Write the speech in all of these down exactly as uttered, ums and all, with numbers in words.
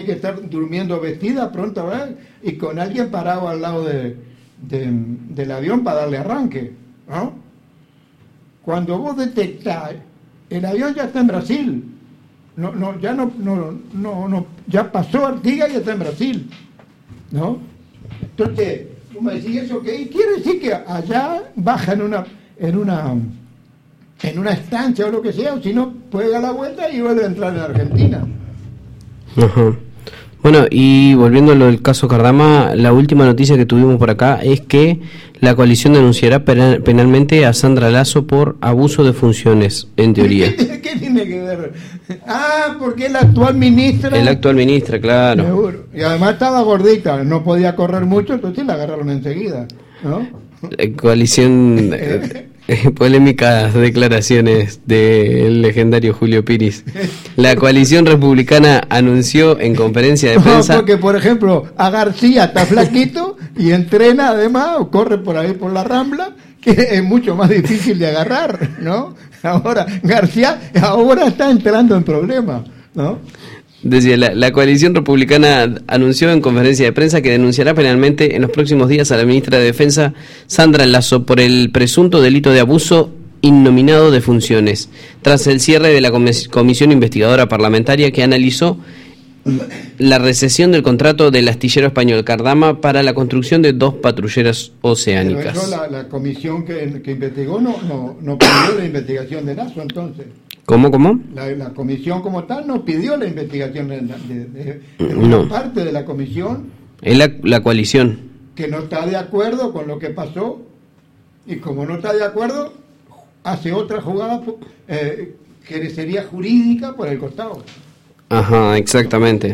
que estar durmiendo vestida pronto, ¿verdad? Y con alguien parado al lado de, de, del avión para darle arranque, ¿no? Cuando vos detectás, el avión ya está en Brasil, no, no, ya no, no, no, no, ya pasó Artigas y está en Brasil, ¿no? Entonces, vos me decís eso, ¿qué quiere decir? Que allá baja en una, en una, en una estancia o lo que sea, o si no, puede dar la vuelta y vuelve a entrar en Argentina. Ajá. Bueno, y volviendo a lo del caso Cardama, la última noticia que tuvimos por acá es que la coalición denunciará penalmente a Sandra Lasso por abuso de funciones, en teoría. ¿Qué, qué tiene que ver? Ah, porque es la actual ministra. Es la actual ministra, claro. Seguro. Y además estaba gordita, no podía correr mucho, entonces la agarraron enseguida, ¿no? La coalición... Eh, polémicas declaraciones del legendario Julio Piris. La coalición republicana anunció en conferencia de prensa... No, porque, por ejemplo, a García está flaquito y entrena además, o corre por ahí por la Rambla, que es mucho más difícil de agarrar, ¿no? Ahora, García ahora está entrando en problemas, ¿no? Decía, la, la coalición republicana anunció en conferencia de prensa que denunciará penalmente en los próximos días a la ministra de Defensa, Sandra Lasso, por el presunto delito de abuso innominado de funciones, tras el cierre de la comis- comisión investigadora parlamentaria que analizó la recesión del contrato del astillero español Cardama para la construcción de dos patrulleras oceánicas. Pero eso la, la comisión que, que investigó no, no, no pidió la investigación de Lasso, entonces. ¿Cómo, cómo? La, la comisión como tal no pidió la investigación de, de, de, de no. una parte de la comisión. Es la, la coalición. Que no está de acuerdo con lo que pasó, y como no está de acuerdo, hace otra jugada eh, que sería jurídica por el costado. Ajá, exactamente.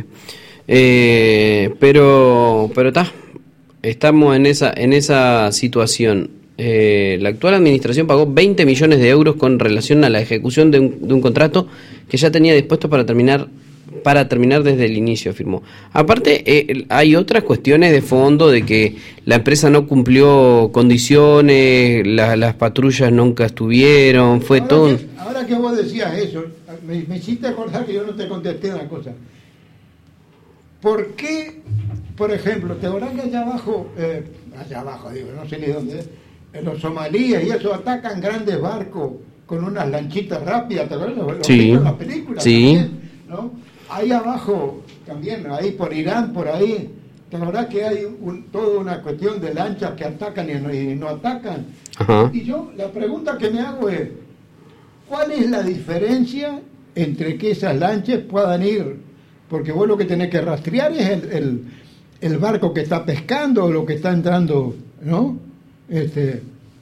Eh, pero, pero está, estamos en esa, en esa situación. Eh, la actual administración pagó veinte millones de euros con relación a la ejecución de un, de un contrato que ya tenía dispuesto para terminar para terminar desde el inicio, afirmó. Aparte, eh, hay otras cuestiones de fondo de que la empresa no cumplió condiciones, la, las patrullas nunca estuvieron, fue ahora todo... Que, ahora que vos decías eso, me, me hiciste acordar que yo no te contesté una cosa. ¿Por qué, por ejemplo, te acordás que allá abajo, eh, allá abajo, digo, no sé ni dónde es, en los somalíes y eso atacan grandes barcos con unas lanchitas rápidas, ¿te acuerdas? ¿Lo sí, en las películas? Sí. También, ¿no? Ahí abajo, también, ahí por Irán, por ahí, ¿te acordás que hay un, toda una cuestión de lanchas que atacan y no, y no atacan? Ajá. Y yo, la pregunta que me hago es, ¿cuál es la diferencia entre que esas lanchas puedan ir? Porque vos lo que tenés que rastrear es el, el, el barco que está pescando o lo que está entrando, ¿no? Este,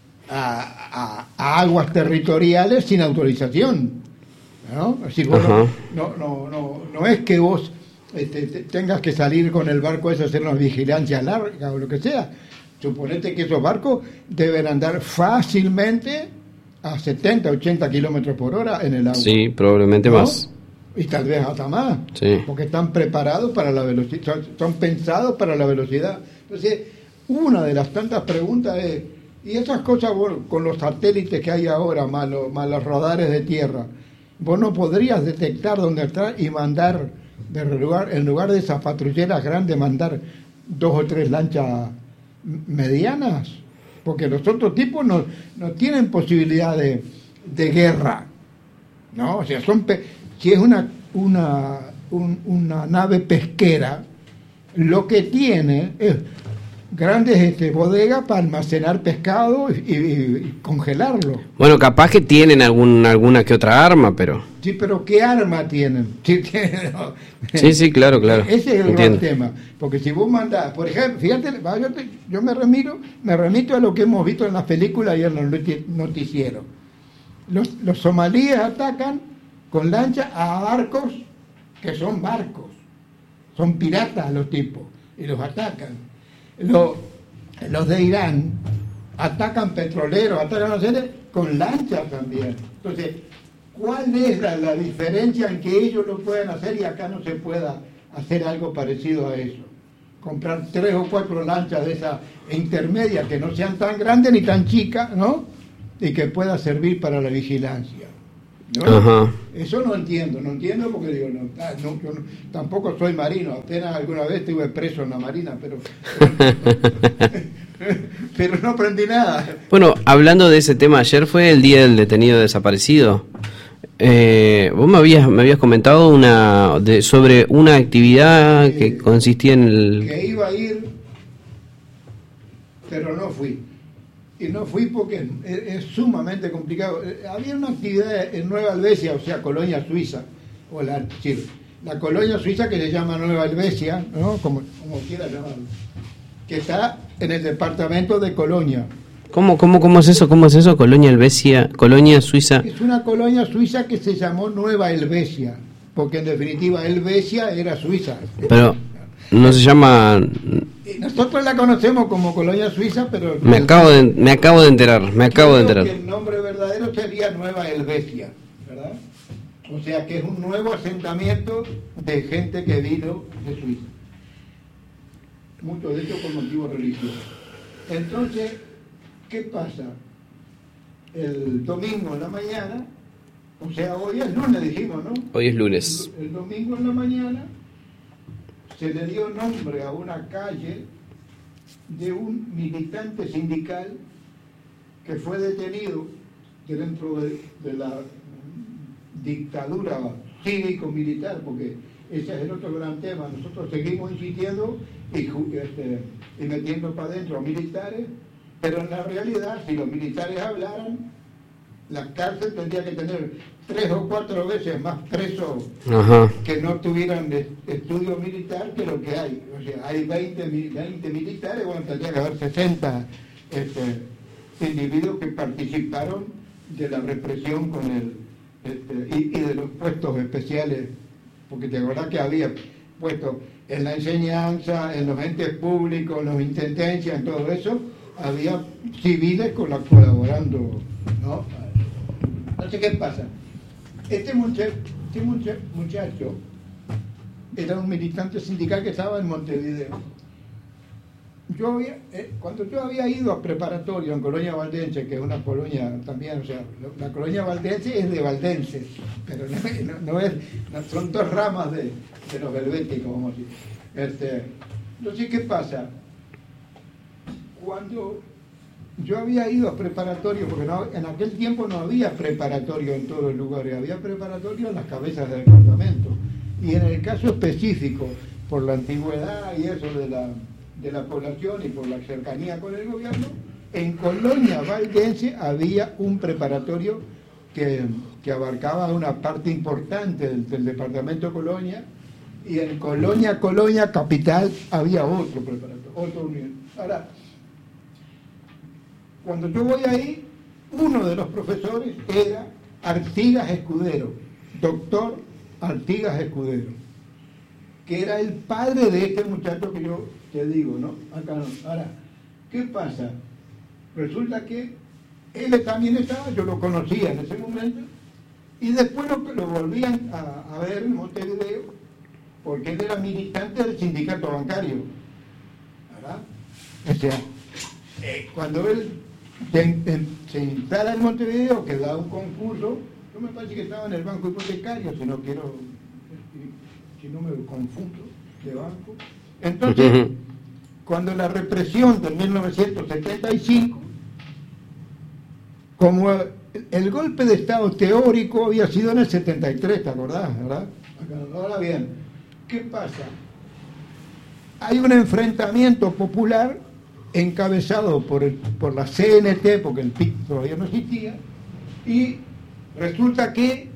a, a, a aguas territoriales sin autorización, ¿no? Es decir, vos no, no, no, no, no es que vos este, te, tengas que salir con el barco ese a hacer una vigilancia larga o lo que sea. Suponete que esos barcos deben andar fácilmente a setenta, ochenta kilómetros por hora en el agua. Sí, probablemente, ¿no? Más. Y tal vez hasta más, sí. Porque están preparados para la velocidad, son, son pensados para la velocidad. Entonces, una de las tantas preguntas es, y esas cosas vos, con los satélites que hay ahora, más los, más los radares de tierra, vos no podrías detectar dónde está y mandar, de lugar, en lugar de esas patrulleras grandes, mandar dos o tres lanchas medianas, porque los otros tipos no, no tienen posibilidad de, de guerra, ¿no? O sea, son... Pe- si es una, una, un, una nave pesquera, lo que tiene es grandes este, bodegas para almacenar pescado y, y, y congelarlo. Bueno, capaz que tienen algún, alguna que otra arma, pero... Sí, pero ¿qué arma tienen? Sí, tienen, no. sí, sí, claro, claro. Ese es el gran tema. Porque si vos mandás, por ejemplo, fíjate, yo, te, yo me, remiro, me remito a lo que hemos visto en las películas y en los noticieros. Los, los somalíes atacan con lancha a barcos que son barcos, son piratas los tipos, y los atacan. Los, los de Irán atacan petroleros, atacan a seres con lanchas también. Entonces, ¿cuál es la, la diferencia en que ellos lo pueden hacer y acá no se pueda hacer algo parecido a eso? Comprar tres o cuatro lanchas de esas intermedias que no sean tan grandes ni tan chicas, ¿no? Y que pueda servir para la vigilancia. ¿no? Ajá. Eso no entiendo, no entiendo porque digo, no, no, yo no, tampoco soy marino, apenas alguna vez estuve preso en la marina, pero pero no aprendí nada. Bueno, hablando de ese tema, ayer fue el día del detenido desaparecido. Eh, vos me habías me habías comentado una de, sobre una actividad eh, que consistía en el... que iba a ir, pero no fui. Y no fui porque es, es sumamente complicado. Había una actividad en Nueva Helvecia, o sea, Colonia Suiza, o la, sí, la colonia suiza que se llama Nueva Helvecia, ¿no? Como, como quiera llamarlo, que está en el departamento de Colonia. ¿Cómo, cómo, cómo es eso? ¿Cómo es eso? Colonia Helvecia, Colonia Suiza. Es una colonia suiza que se llamó Nueva Helvecia, porque en definitiva Helvecia era Suiza. Pero no se llama... Y nosotros la conocemos como colonia suiza, pero... Me acabo de, me acabo de enterar, me acabo de enterar. Que el nombre verdadero sería Nueva Helvecia, ¿verdad? O sea que es un nuevo asentamiento de gente que vino de Suiza. Muchos de ellos por motivos religiosos. Entonces, ¿qué pasa? El domingo en la mañana, o sea, hoy es lunes, dijimos, ¿no? Hoy es lunes. El, el domingo en la mañana se le dio nombre a una calle de un militante sindical que fue detenido dentro de, de la dictadura cívico-militar, porque ese es el otro gran tema. Nosotros seguimos insistiendo y, este, y metiendo para adentro a militares, pero en la realidad, si los militares hablaran, la cárcel tendría que tener tres o cuatro veces más presos. Ajá. Que no tuvieran de, estudio militar que lo que hay. O sea, hay veinte, veinte militares, bueno, tendría que haber sesenta este, individuos que participaron de la represión con el este, y, y de los puestos especiales, porque te acordás que había puestos en la enseñanza, en los entes públicos, en las intendencias, en todo eso, había civiles colaborando, ¿no? Entonces, ¿qué pasa? Este muchacho, este muchacho era un militante sindical que estaba en Montevideo. Yo había, eh, cuando yo había ido a preparatorio en Colonia Valdense, que es una colonia también, o sea, la colonia Valdense es de valdenses, pero no, no, no es, no, son dos ramas de, de los helvéticos, vamos a decir. Este, entonces, ¿qué pasa? Cuando yo había ido a preparatorio, porque no, en aquel tiempo no había preparatorio en todos los lugares, había preparatorio en las cabezas del departamento. Y en el caso específico, por la antigüedad y eso de la, de la población y por la cercanía con el gobierno, en Colonia Valdense había un preparatorio que, que abarcaba una parte importante del, del departamento Colonia, y en Colonia, Colonia Capital, había otro preparatorio, otro unión. Ahora, cuando yo voy ahí, uno de los profesores era Artigas Escudero, doctor Artigas Escudero, que era el padre de este muchacho que yo te digo, ¿no? Acá no. Ahora, ¿qué pasa? Resulta que él también estaba, yo lo conocía en ese momento, y después lo, lo volvían a, a ver en Montevideo, porque él era militante del sindicato bancario, ¿verdad? O sea, eh, cuando él se, se instala en Montevideo, que da un concurso, yo me parece que estaba en el banco hipotecario, si no quiero, si no me confundo de banco. Entonces, uh-huh. Cuando la represión de mil novecientos setenta y cinco, como el golpe de Estado teórico había sido en el setenta y tres, ¿te acordás, verdad? Ahora bien, ¿qué pasa? Hay un enfrentamiento popular encabezado por, el, por la C N T, porque el P I C todavía no existía, y resulta que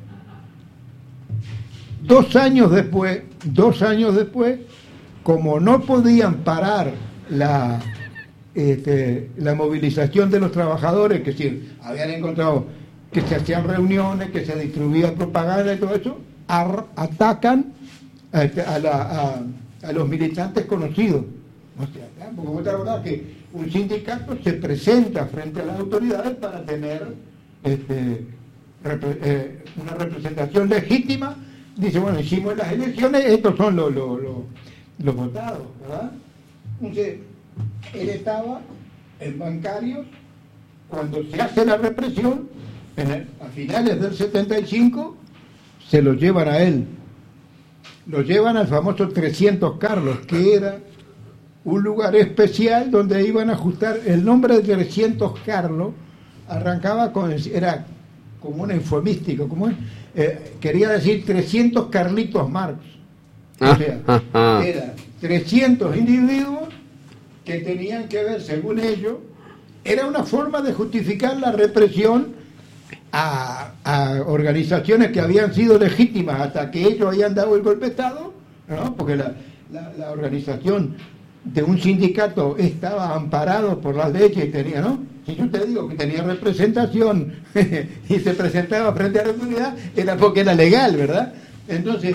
dos años después, dos años después, como no podían parar la, este, la movilización de los trabajadores, que es decir, habían encontrado que se hacían reuniones, que se distribuía propaganda y todo eso, a, atacan a, a, la, a, a los militantes conocidos. O sea, porque vos te acordás que un sindicato se presenta frente a las autoridades para tener este, repre, eh, una representación legítima. Dice, bueno, hicimos las elecciones, estos son los, los, los, los votados, ¿verdad? Entonces, él estaba en bancarios cuando se hace la represión, en el, a finales del setenta y cinco se lo llevan a él. Lo llevan al famoso trescientos Carlos, que era un lugar especial donde iban a ajustar el nombre de trescientos Carlos. Arrancaba con, era como un eufemístico, como eh, quería decir trescientos Carlitos Marx. O sea, ah, ah, ah. Era trescientos individuos que tenían que ver, según ellos, era una forma de justificar la represión a, a organizaciones que habían sido legítimas hasta que ellos habían dado el golpe de Estado, ¿no? Porque la, la, la organización de un sindicato estaba amparado por las leyes y tenía, ¿no? Si yo te digo que tenía representación y se presentaba frente a la autoridad, era porque era legal, ¿verdad? Entonces,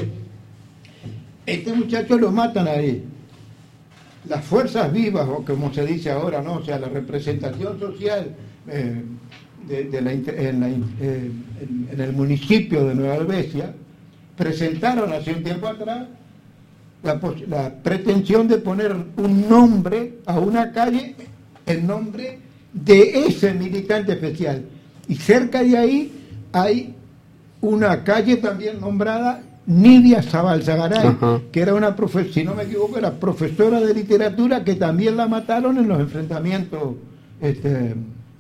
este muchacho lo matan ahí. Las fuerzas vivas, o como se dice ahora, ¿no? O sea, la representación social eh, de, de la, en, la, eh, en, en el municipio de Nueva Helvecia, presentaron hace un tiempo atrás la, la pretensión de poner un nombre a una calle, el nombre de ese militante especial. Y cerca de ahí hay una calle también nombrada Nidia Zabalzagaray, uh-huh. que era una profesora, si no me equivoco, era profesora de literatura, que también la mataron en los enfrentamientos, este,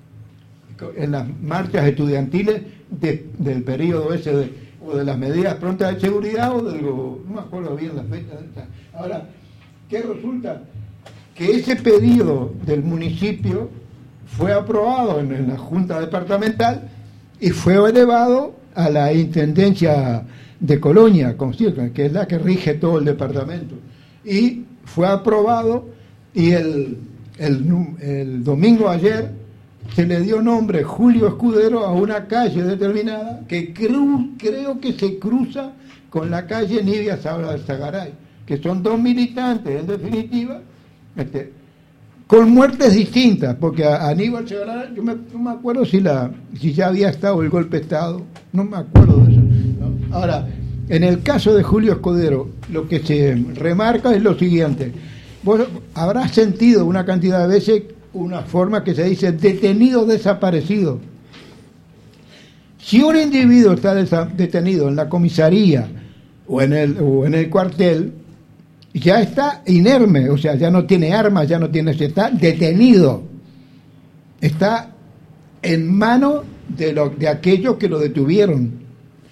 en las marchas estudiantiles de, del periodo ese, de, o de las medidas prontas de seguridad, o del, no me acuerdo bien las fechas. Ahora, ¿qué resulta? Que ese pedido del municipio fue aprobado en, en la Junta Departamental y fue elevado a la Intendencia de Colonia, que es la que rige todo el departamento, y fue aprobado, y el, el, el domingo ayer se le dio nombre Julio Escudero a una calle determinada que creo, creo que se cruza con la calle Nidia Zabalzagaray, que son dos militantes en definitiva, este, con muertes distintas, porque a Aníbal Segaray, yo me, no me acuerdo si la si ya había estado el golpe de Estado, no me acuerdo de eso, ¿no? Ahora, en el caso de Julio Escudero, lo que se remarca es lo siguiente: vos habrás sentido una cantidad de veces una forma que se dice detenido desaparecido. Si un individuo está detenido en la comisaría o en el, o en el cuartel, ya está inerme, o sea, ya no tiene armas, ya no tiene, está detenido, está en manos de, lo, de aquellos que lo detuvieron.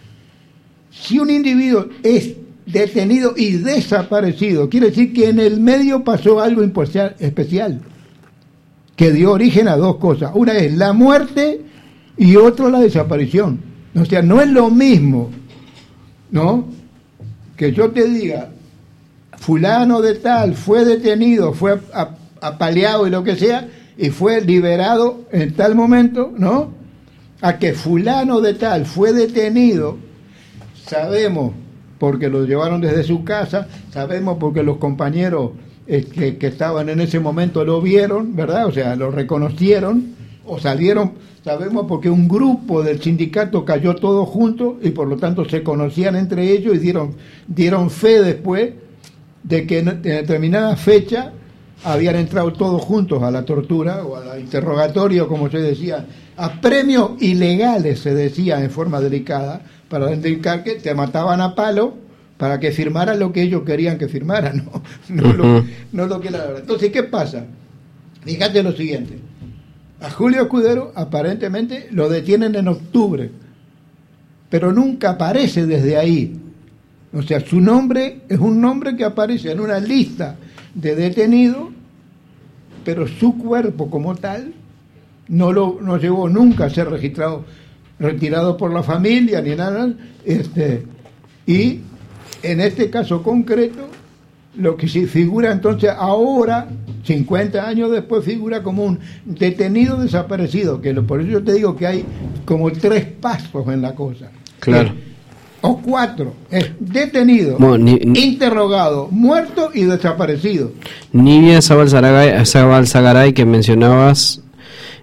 Si un individuo es detenido y desaparecido, quiere decir que en el medio pasó algo especial, que dio origen a dos cosas. Una es la muerte y otra la desaparición. O sea, no es lo mismo, ¿no?, que yo te diga, fulano de tal fue detenido, fue apaleado y lo que sea, y fue liberado en tal momento, ¿no?, a que fulano de tal fue detenido, sabemos porque lo llevaron desde su casa, sabemos porque los compañeros eh, que, que estaban en ese momento lo vieron, ¿verdad? O sea, lo reconocieron, o salieron, sabemos porque un grupo del sindicato cayó todos juntos y por lo tanto se conocían entre ellos y dieron, dieron fe después de que en determinada fecha habían entrado todos juntos a la tortura o al interrogatorio, como se decía, a premios ilegales, se decía en forma delicada, para indicar que te mataban a palo para que firmaran lo que ellos querían que firmaran, no, no, uh-huh. lo, no lo que era la verdad. Entonces, ¿qué pasa? Fíjate lo siguiente: a Julio Escudero aparentemente lo detienen en octubre, pero nunca aparece desde ahí. O sea, su nombre es un nombre que aparece en una lista de detenidos, pero su cuerpo como tal no lo no llegó nunca a ser registrado, retirado por la familia ni nada. Este, y en este caso concreto, lo que se figura entonces ahora, cincuenta años después, figura como un detenido desaparecido, que lo, por eso yo te digo que hay como tres pasos en la cosa. Claro. Eh, o cuatro, es detenido, bueno, ni, interrogado, muerto y desaparecido. Nidia Zabalzagaray, que mencionabas,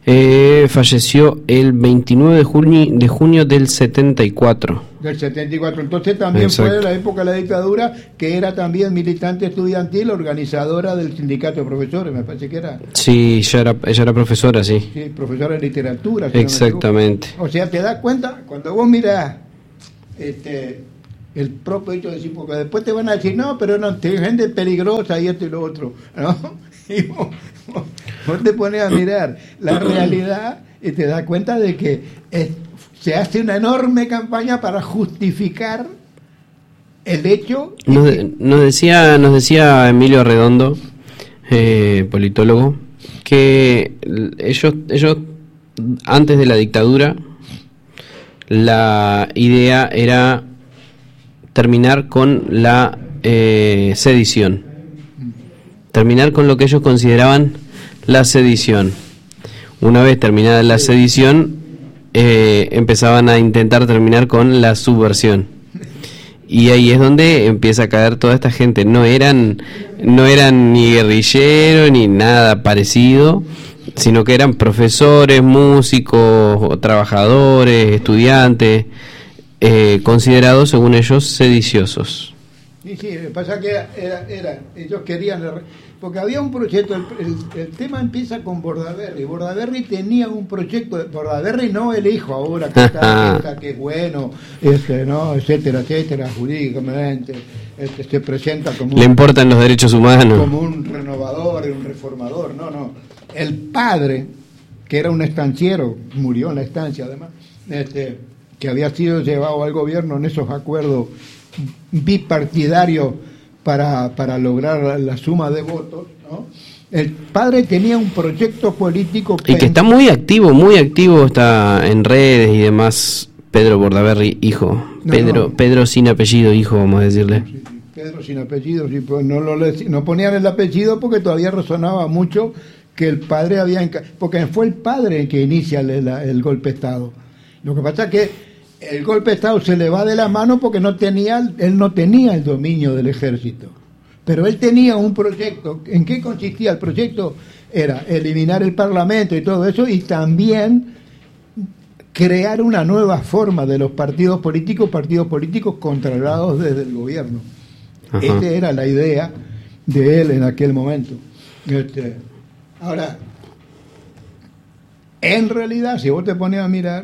Eh, falleció el veintinueve de junio, de junio del setenta y cuatro. Del setenta y cuatro. Entonces también Exacto. fue de la época de la dictadura, que era también militante estudiantil, organizadora del sindicato de profesores, me parece que era. Sí, ya era, ella era profesora, sí. Sí, profesora de literatura. Si Exactamente. No o sea, te das cuenta, cuando vos mirás este, el propio hecho de decir, porque después te van a decir, no, pero no, te gente peligrosa y esto y lo otro, ¿no? Y vos, vos, vos te pones a mirar la realidad y te das cuenta de que es, se hace una enorme campaña para justificar el hecho. Nos, de de, nos decía nos decía Emilio Arredondo, eh, politólogo, que ellos ellos antes de la dictadura la idea era terminar con la eh, sedición, terminar con lo que ellos consideraban la sedición. Una vez terminada la sedición, eh, empezaban a intentar terminar con la subversión. Y ahí es donde empieza a caer toda esta gente. No eran, no eran ni guerrilleros ni nada parecido, sino que eran profesores, músicos, trabajadores, estudiantes, eh, considerados según ellos sediciosos. Sí, sí, lo que pasa es que era, era, era, ellos querían, porque había un proyecto, el, el, el tema empieza con Bordaberry. Bordaberry tenía un proyecto, Bordaberry no el hijo ahora, que está, que, está, que es bueno, este, no, etcétera, etcétera, jurídicamente, este, se presenta como le un, importan los derechos humanos, como un renovador, un reformador, no, no. El padre, que era un estanciero, murió en la estancia además, este, que había sido llevado al gobierno en esos acuerdos bipartidario para, para lograr la, la suma de votos, ¿no? El padre tenía un proyecto político y que está muy activo, muy activo, está en redes y demás. Pedro Bordaberry, hijo. No, Pedro no. Pedro sin apellido, hijo, vamos a decirle. Sí, sí, Pedro sin apellido, sí, pues no, lo, no ponían el apellido porque todavía resonaba mucho que el padre había... Enca- porque fue el padre el que inicia el, el, el golpe de Estado. Lo que pasa es que el golpe de Estado se le va de la mano porque no tenía, él no tenía el dominio del ejército. Pero él tenía un proyecto. ¿En qué consistía el proyecto? Era eliminar el Parlamento y todo eso, y también crear una nueva forma de los partidos políticos, partidos políticos controlados desde el gobierno. Ajá. Esa era la idea de él en aquel momento. Este, ahora, en realidad, si vos te pones a mirar,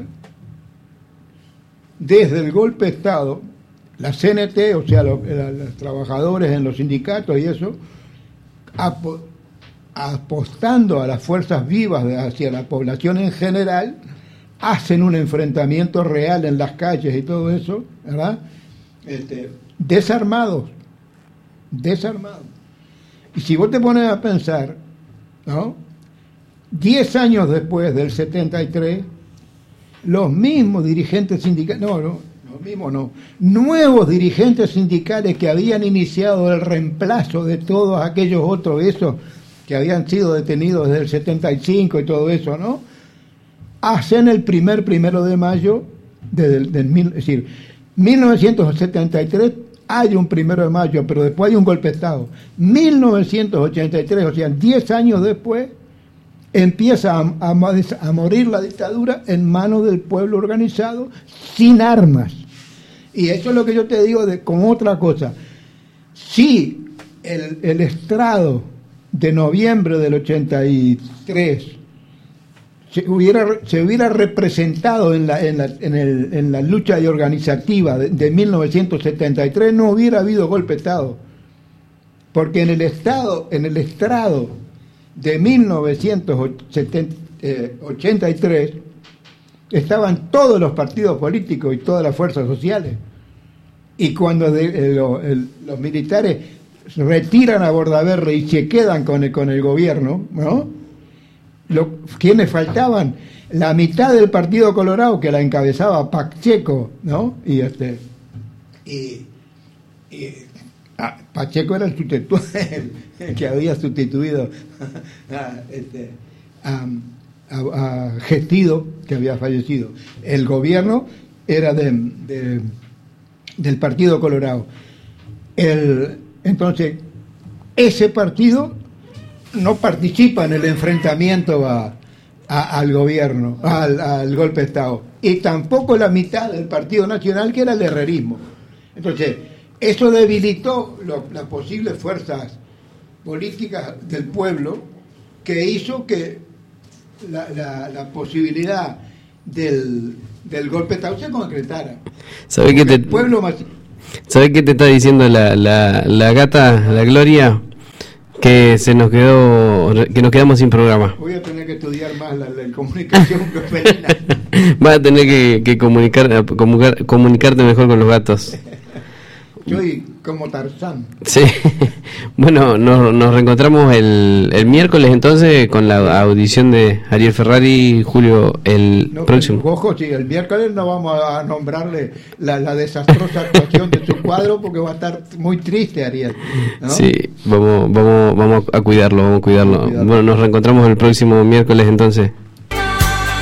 desde el golpe de Estado, la C N T, o sea, los, los trabajadores en los sindicatos y eso, apo, apostando a las fuerzas vivas de, hacia la población en general, hacen un enfrentamiento real en las calles y todo eso, ¿verdad? Este, desarmados, desarmados. Y si vos te pones a pensar, ¿no? Diez años después del setenta y tres, los mismos dirigentes sindicales, no, no, los mismos no, nuevos dirigentes sindicales que habían iniciado el reemplazo de todos aquellos otros, esos que habían sido detenidos desde el setenta y cinco y todo eso, ¿no? Hacen el primer primero de mayo, del, del mil, es decir, mil novecientos setenta y tres hay un primero de mayo, pero después hay un golpe de Estado. mil novecientos ochenta y tres, o sea, diez años después, empieza a, a, a morir la dictadura en manos del pueblo organizado, sin armas. Y eso es lo que yo te digo de, con otra cosa. Si el, el estrado de noviembre del ochenta y tres se hubiera, se hubiera representado en la, en la, en el, en la lucha organizativa de, de mil novecientos setenta y tres, no hubiera habido golpe de Estado. Porque en el estado, en el estrado de mil novecientos ochenta y tres estaban todos los partidos políticos y todas las fuerzas sociales. Y cuando de, eh, lo, el, los militares retiran a Bordaberry y se quedan con el, con el gobierno, ¿no? Lo, ¿quiénes faltaban? La mitad del Partido Colorado, que la encabezaba Pacheco, ¿no? Y este y, y ah, Pacheco era el sustituto, el que había sustituido a, este, a, a, a Gestido, que había fallecido. El gobierno era de, de, del Partido Colorado. El, entonces, ese partido no participa en el enfrentamiento a, a, al gobierno, al, al golpe de Estado, y tampoco la mitad del Partido Nacional, que era el herrerismo. Entonces, eso debilitó lo, las posibles fuerzas políticas del pueblo, que hizo que la, la, la posibilidad del, del golpe de Estado se concretara. ¿Sabés qué te, el pueblo más... ¿Sabés qué te está diciendo la, la, la gata, la Gloria? Que se nos quedó, que nos quedamos sin programa. Voy a tener que estudiar más la, la comunicación femenina. Vas a tener que, que comunicar, comunicar, comunicarte mejor con los gatos. Soy como Tarzán. Sí. Bueno, nos, nos reencontramos el, el miércoles entonces con la audición de Ariel Ferrari, Julio, el no, próximo. Ojo, sí, el miércoles no vamos a nombrarle la, la desastrosa actuación de su cuadro porque va a estar muy triste, Ariel, ¿no? Sí, vamos, vamos, vamos a cuidarlo, vamos a cuidarlo. Vamos a cuidarlo. Bueno, nos reencontramos el próximo miércoles entonces.